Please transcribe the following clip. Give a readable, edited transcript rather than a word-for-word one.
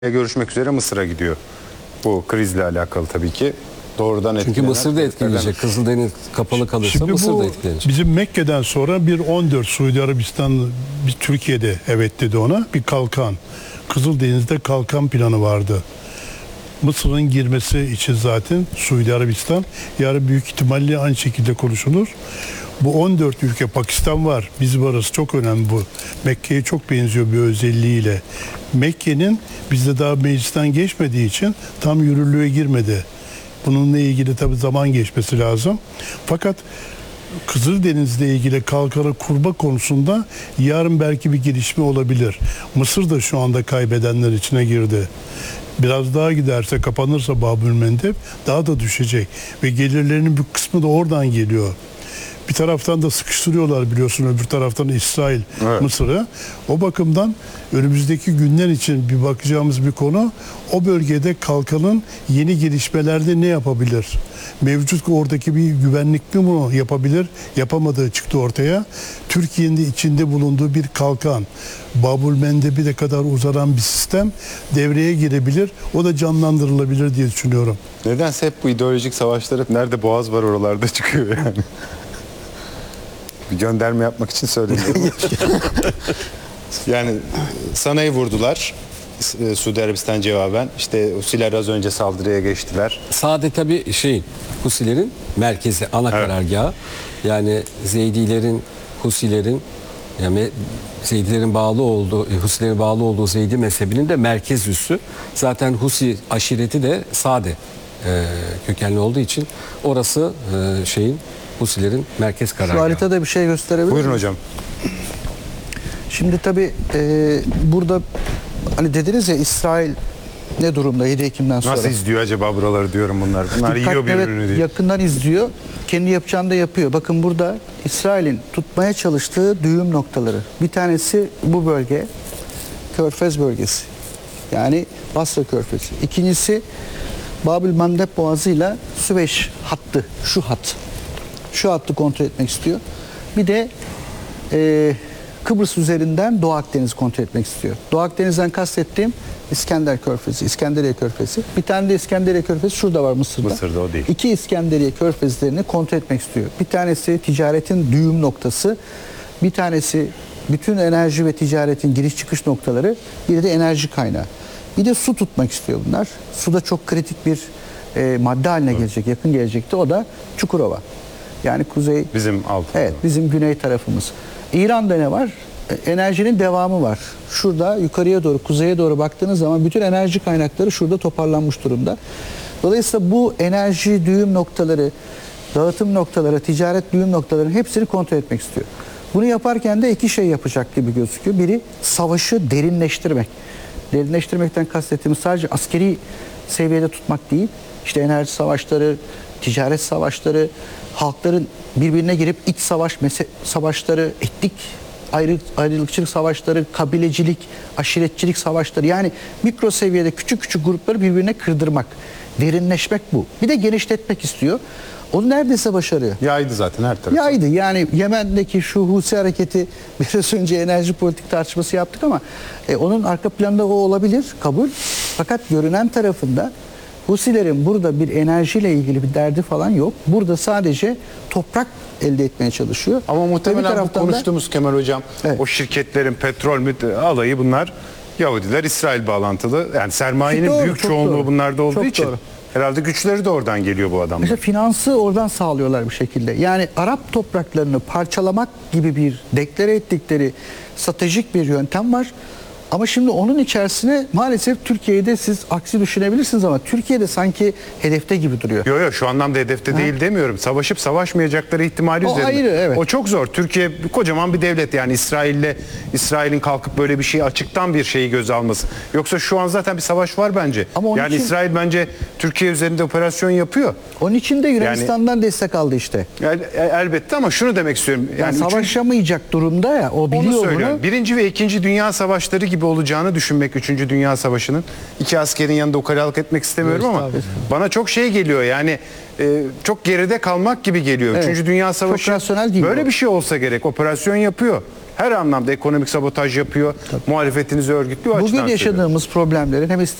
görüşmek üzere Mısır'a gidiyor. Bu krizle alakalı tabii ki. Doğrudan Çünkü etkilenen Mısır da etkilenecek. Kızıldeniz kapalı kalırsa Şimdi Mısır da bu etkilenecek. bizim Mekke'den sonra bir 14 Suudi Arabistan, bir Türkiye'de evet dedi ona, bir kalkan. Kızıldeniz'de kalkan planı vardı. Mısır'ın girmesi için zaten Suudi Arabistan yarın büyük ihtimalle aynı şekilde konuşulur. Bu 14 ülke, Pakistan var, biz varız, çok önemli bu. Mekke'ye çok benziyor bir özelliğiyle. Mekke'nin bizde daha meclisten geçmediği için tam yürürlüğe girmedi. Bununla ilgili tabii zaman geçmesi lazım. Fakat Kızıldeniz'le ilgili kalkanı kurma konusunda yarın belki bir gelişme olabilir. Mısır da şu anda kaybedenler içine girdi. Biraz daha giderse, kapanırsa Babülmendeb daha da düşecek. Ve gelirlerinin bir kısmı da oradan geliyor. Bir taraftan da sıkıştırıyorlar biliyorsun, öbür taraftan İsrail, evet, Mısır'ı. O bakımdan önümüzdeki günler için bir bakacağımız bir konu, o bölgede kalkanın yeni gelişmelerde ne yapabilir? Mevcut oradaki bir güvenlik mi bunu yapabilir? Yapamadığı çıktı ortaya. Türkiye'nin de içinde bulunduğu bir kalkan, Babülmendeb'e de kadar uzanan bir sistem devreye girebilir. O da canlandırılabilir diye düşünüyorum. Nedense hep bu ideolojik savaşlar hep nerede boğaz var oralarda çıkıyor yani. Bir gönderme yapmak için söyleniyorum. Yani Sana'yı vurdular. Suudi Arabistan cevaben. İşte Husiler az önce saldırıya geçtiler. Sade tabii Husilerin merkezi, ana karargahı. Yani Zeydilerin, Husilerin, yani Zeydilerin bağlı olduğu, Husilerin bağlı olduğu Zeydi mezhebinin de merkez üssü. Zaten Husi aşireti de Sade kökenli olduğu için orası Husilerin merkez karargahı. Şu haritada bir şey gösterebilir Buyurun miyim? hocam. Şimdi tabii burada hani dediniz ya, İsrail ne durumda 7 Ekim'den sonra? Nasıl izliyor acaba buraları diyorum bunlar. Bunlar yiyor Dikkatle ve birbirini diye. yakından izliyor. Kendi yapacağını da yapıyor. Bakın burada İsrail'in tutmaya çalıştığı düğüm noktaları. Bir tanesi bu bölge, Körfez bölgesi. Yani Basra Körfezi. İkincisi Babülmandeb Boğazı'yla Süveyş hattı, şu hat. Şu hattı kontrol etmek istiyor. Bir de Kıbrıs üzerinden Doğu Akdeniz'i kontrol etmek istiyor. Doğu Akdeniz'den kastettiğim İskender Körfezi, İskenderiye Körfezi. Bir tane de İskenderiye Körfezi şurada var, Mısır'da. Mısır'da o değil. 2 İskenderiye Körfezlerini kontrol etmek istiyor. Bir tanesi ticaretin düğüm noktası. Bir tanesi bütün enerji ve ticaretin giriş çıkış noktaları. Bir de enerji kaynağı. Bir de su tutmak istiyor bunlar. Su da çok kritik bir madde haline gelecek, yakın gelecekti. O da Çukurova. Yani kuzey... Bizim altımızda. Evet, bizim güney tarafımız. İran'da ne var? Enerjinin devamı var. Şurada yukarıya doğru, kuzeye doğru baktığınız zaman bütün enerji kaynakları şurada toparlanmış durumda. Dolayısıyla bu enerji düğüm noktaları, dağıtım noktaları, ticaret düğüm noktalarının hepsini kontrol etmek istiyor. Bunu yaparken de iki şey yapacak gibi gözüküyor. Biri, savaşı derinleştirmek. Derinleştirmekten kastettiğimiz sadece askeri seviyede tutmak değil. İşte enerji savaşları, ticaret savaşları, halkların birbirine girip iç savaşları, etnik ayrılıkçılık savaşları, kabilecilik, aşiretçilik savaşları, yani mikro seviyede küçük küçük grupları birbirine kırdırmak, derinleşmek bu. Bir de genişletmek istiyor. Onu neredeyse başarıyor. Yaydı zaten her tarafı. Yaydı. Yani Yemen'deki şu Husi hareketi, biraz önce enerji politik tartışması yaptık ama onun arka planında o olabilir, kabul. Fakat görünen tarafında Husilerin burada bir enerjiyle ilgili bir derdi falan yok. Burada sadece toprak elde etmeye çalışıyor. Ama muhtemelen bu taraftan da- konuştuğumuz Kemal Hocam, Evet. o şirketlerin petrol alayı bunlar Yahudiler, İsrail bağlantılı. Yani sermayenin Doğru, büyük çok çoğunluğu doğru. bunlarda olduğu Çok için doğru. herhalde güçleri de oradan geliyor bu adamlar. İşte finansı oradan sağlıyorlar bir şekilde. Yani Arap topraklarını parçalamak gibi bir deklare ettikleri stratejik bir yöntem var. Ama şimdi onun içerisine maalesef Türkiye'de siz aksi düşünebilirsiniz ama Türkiye'de sanki hedefte gibi duruyor. Yok şu anlamda hedefte değil demiyorum. Savaşıp savaşmayacakları ihtimali O üzerinde. ayrı, evet. O çok zor. Türkiye kocaman bir devlet, yani İsrail'in kalkıp böyle bir şeyi açıktan bir şeyi göze alması. Yoksa şu an zaten bir savaş var bence. Ama onun yani için- İsrail bence Türkiye üzerinde operasyon yapıyor. Onun için de Yunanistan'dan destek aldı işte. Yani, elbette ama şunu demek istiyorum. Yani üçüncü- savaşamayacak durumda ya, o Onu biliyor söylüyorum. bunu. Birinci ve ikinci Dünya Savaşları gibi olacağını düşünmek, 3. Dünya Savaşı'nın. İki askerin yanında ukalalık etmek istemiyorum ama bana çok şey geliyor yani, çok geride kalmak gibi geliyor. Evet. 3. Dünya Savaşı Çok rasyonel değil böyle o. bir şey olsa gerek. Operasyon yapıyor. Her anlamda ekonomik sabotaj yapıyor, muhalefetinizi örgütlüyor. O Bugün açıdan söylüyorum. yaşadığımız problemlerin hem